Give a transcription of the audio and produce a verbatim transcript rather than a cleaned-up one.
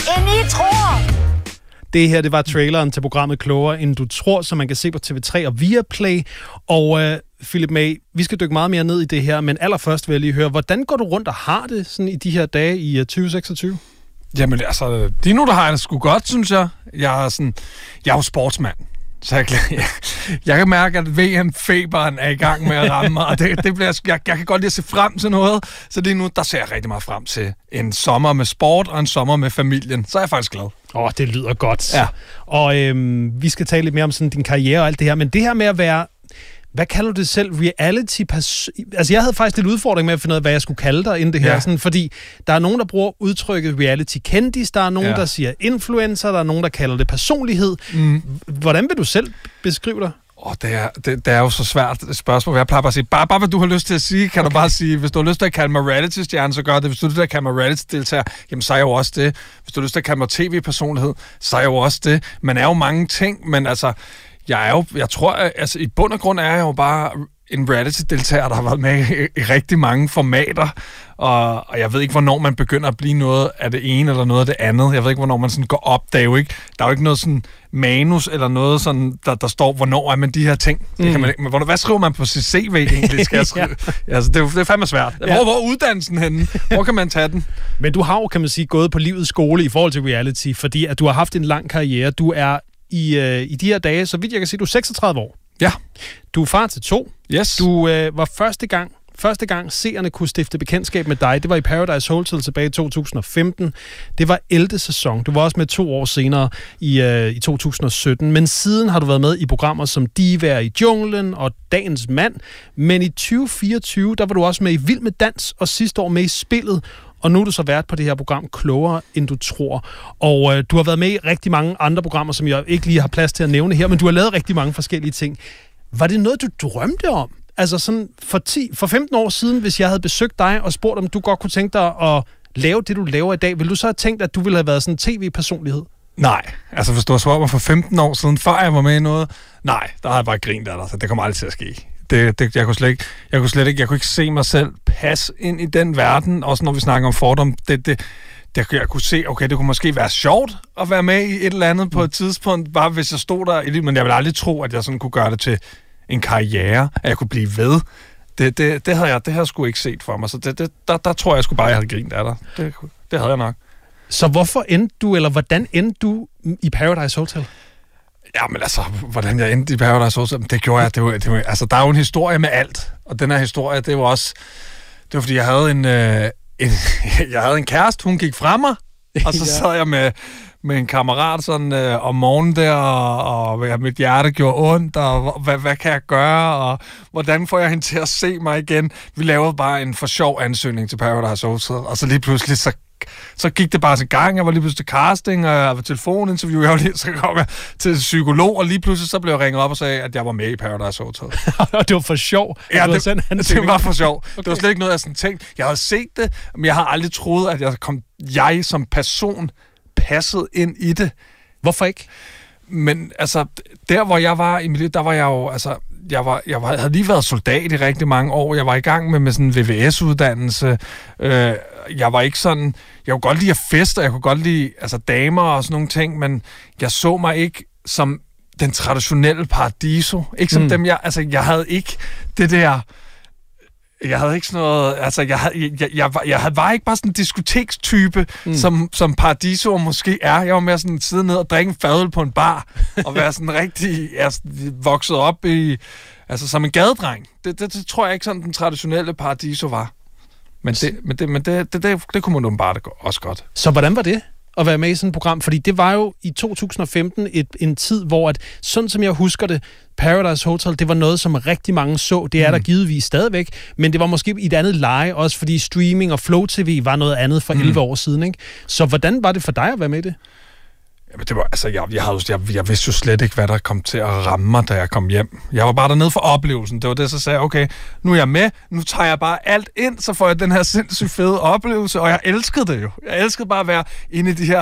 end I tror. Det her, det var traileren til programmet Klogere, end du tror, som man kan se på T V tre og Viaplay. Og øh, Philip May, vi skal dykke meget mere ned i det her, men allerførst vil jeg lige høre, hvordan går du rundt og har det sådan i de her dage i uh, tyve seksogtyve? Jamen altså, lige nu der har jeg det sgu godt, synes jeg. Jeg er, sådan, jeg er jo sportsmand. Så jeg, jeg, jeg kan mærke, at V M-feberen er i gang med at ramme mig, og det, det bliver, jeg, jeg kan godt lide at se frem til noget, så lige nu, der ser jeg rigtig meget frem til en sommer med sport og en sommer med familien. Så er jeg faktisk glad. Åh, oh, det lyder godt. Ja. Og øhm, vi skal tale lidt mere om sådan din karriere og alt det her, men det her med at være, hvad kalder du det selv, reality pers- Altså, jeg havde faktisk lidt udfordring med at finde ud af, hvad jeg skulle kalde dig inden det her, ja. Sådan, fordi der er nogen, der bruger udtrykket reality-kendis, der er nogen, ja. der siger influencer, der er nogen, der kalder det personlighed. Mm. Hvordan vil du selv beskrive dig? Oh, det, er, det, det er jo så svært et spørgsmål. Jeg plejer bare at sige, bare, bare hvad du har lyst til at sige, kan okay. du bare sige, hvis du har lyst til at kalde mig reality-stjerne, så gør det. Hvis du har lyst til at kalde mig reality-deltager, jamen så er jeg jo også det. Hvis du har lyst til at kalde mig tv-personlighed, så er jeg jo også det. Man er jo mange ting, men altså, jeg er jo, jeg tror, altså i bund og grund er jeg jo bare en reality-deltager, der har været med i, i rigtig mange formater, og, og jeg ved ikke, hvornår man begynder at blive noget af det ene eller noget af det andet. Jeg ved ikke, hvornår man sådan går op. Der er jo ikke, der er jo ikke noget sådan manus eller noget sådan, der, der står, hvornår er man de her ting. Mm. Det kan man ikke, men hvad skriver man på sit C V egentlig? Skal jeg skrive? ja. altså, det, er, det er fandme svært. Hvor, ja. hvor er uddannelsen henne? Hvor kan man tage den? Men du har jo, kan man sige, gået på livets skole i forhold til reality, fordi at du har haft en lang karriere. Du er i, øh, i de her dage, så vidt jeg kan sige, du er seksogtredive år. Ja. Du er far til to. Yes. Du øh, var første gang, første gang seerne kunne stifte bekendtskab med dig. Det var i Paradise Hotel tilbage i to tusind og femten. Det var ellevte sæson. Du var også med to år senere i, øh, i to tusind og sytten. Men siden har du været med i programmer som Divaer i Junglen og Dagens Mand. Men i tyve fireogtyve, der var du også med i Vild med Dans, og sidste år med i Spillet. Og nu er du så vært på det her program Klogere, end du tror. Og øh, du har været med i rigtig mange andre programmer, som jeg ikke lige har plads til at nævne her, men du har lavet rigtig mange forskellige ting. Var det noget, du drømte om? Altså sådan for, ti, for femten år siden, hvis jeg havde besøgt dig og spurgt, om du godt kunne tænke dig at lave det, du laver i dag, ville du så have tænkt, at du ville have været sådan en tv-personlighed? Nej, altså hvis du har svaret mig for femten år siden, før jeg var med i noget, nej, der har jeg bare grint af dig, så det kommer aldrig til at ske. Det, det, jeg, kunne slet ikke, jeg kunne slet ikke, jeg kunne ikke se mig selv passe ind i den verden, også når vi snakker om fordom. Det, det, det, jeg kunne se, okay, det kunne måske være sjovt at være med i et eller andet på et tidspunkt, bare hvis jeg stod der i det, men jeg ville aldrig tro, at jeg sådan kunne gøre det til en karriere, at jeg kunne blive ved. Det, det, det havde jeg, det havde jeg sgu ikke set for mig, så det, det, der, der tror jeg sgu bare, jeg havde grint af dig. Det, det havde jeg nok. Så hvorfor endte du, eller hvordan endte du i Paradise Hotel? Ja, men altså, hvordan jeg endte i Paradise Hotel, det gjorde jeg. Det var, det var, altså, der er jo en historie med alt, og den her historie, det var også, det var fordi, jeg havde en, øh, en jeg havde en kæreste, hun gik fra mig, og så sad jeg med, med en kammerat sådan øh, om morgenen der, og, og mit hjerte gjorde ondt, og hvad, hvad kan jeg gøre, og hvordan får jeg hende til at se mig igen? Vi lavede bare en for sjov ansøgning til Paradise Hotel, og så lige pludselig, så Så gik det bare til gang. Jeg var lige pludselig til casting, og jeg var telefoninterview, jeg var lige, så kom jeg til psykolog, og lige pludselig så blev jeg ringet op og sagde, at jeg var med i Paradise Hotel. Og det var for sjov? Ja, det, det var for sjov. Okay. Det var slet ikke noget, jeg sådan tænkte. Jeg havde set det, men jeg har aldrig troet, at jeg, kom, jeg som person passede ind i det. Hvorfor ikke? Men altså, der hvor jeg var i miljøet, der var jeg jo, altså, jeg, var, jeg var, havde lige været soldat i rigtig mange år. Jeg var i gang med, med sådan en V V S-uddannelse. Øh, jeg var ikke sådan... Jeg kunne godt lide at feste, jeg kunne godt lide altså, damer og sådan nogle ting, men jeg så mig ikke som den traditionelle paradiso. Ikke som mm. dem, jeg... Altså, jeg havde ikke det der... Jeg havde ikke sådan noget... Altså, jeg, havde, jeg, jeg, var, jeg havde, var ikke bare sådan en diskotekstype, mm. som, som paradiso måske er. Jeg var mere sådan sidde ned og drikke en fadøl på en bar, og være sådan rigtig... Jeg vokset op i... Altså, som en gadedreng. Det, det, det tror jeg ikke sådan, den traditionelle paradiso var. Men det, men det, men det, det, det, det kunne man jo bare også godt. Så hvordan var det at være med i sådan et program? Fordi det var jo i to tusind og femten et, en tid, hvor at, sådan som jeg husker det, Paradise Hotel, det var noget, som rigtig mange så. Det er mm. der givetvis stadigvæk, men det var måske i et andet leje, også fordi streaming og Flow T V var noget andet for mm. elleve år siden. Ikke? Så hvordan var det for dig at være med i det? Jamen, det var, altså, jeg, jeg, havde, jeg, jeg vidste jo slet ikke, hvad der kom til at ramme mig, da jeg kom hjem. Jeg var bare dernede for oplevelsen. Det var det, så sagde jeg, okay, nu er jeg med, nu tager jeg bare alt ind, så får jeg den her sindssygt fede oplevelse, og jeg elskede det jo. Jeg elskede bare at være inde i de her